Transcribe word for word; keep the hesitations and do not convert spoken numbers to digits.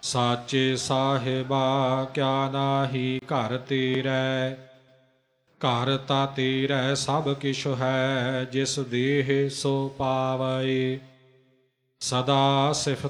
ਸਾਚੇ ਸਾਹਿਬਾ ਕਿਆ ਨਾਹੀ ਘਰ ਤੇਰੈ। ਘਰ ਤਾ ਤੇਰੈ ਸਭ ਕਿਛੁ ਹੈ, ਜਿਸ ਦੇਹ ਸੋ ਪਾਵੈ। ਸਦਾ ਸਿਫਤ